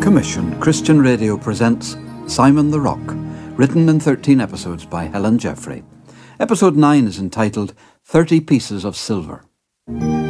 Commission Christian Radio presents Simon the Rock, written in 13 episodes by Helen Jeffrey. Episode 9 is entitled 30 Pieces of Silver.